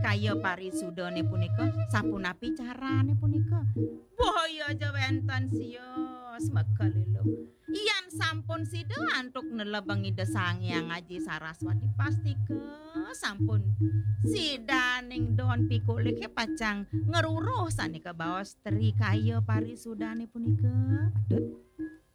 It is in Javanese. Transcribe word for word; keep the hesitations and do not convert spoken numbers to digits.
kaya parisudane punika sapunapi carane punika. Boyo aja wenten sios mekalilo. Iyan sampun sida antuk nelebeng Ida Sang Hyang Aji Saraswati pasti ke sampun sidaning don pikulik pacang ngeruruh sanika baos teri kaya parisudane punika. Padut.